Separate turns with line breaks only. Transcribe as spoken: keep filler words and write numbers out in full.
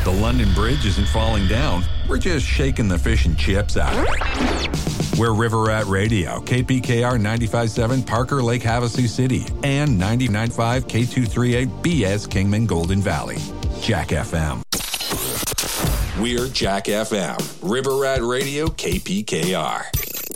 The London Bridge isn't falling down. We're just shaking the fish and chips out of it. We're River Rat Radio, K P K R ninety-five point seven, Parker Lake, Havasu City, and ninety-nine point five, K two thirty-eight, B S Kingman, Golden Valley. Jack F M. We're Jack F M, River Rat Radio, K P K R.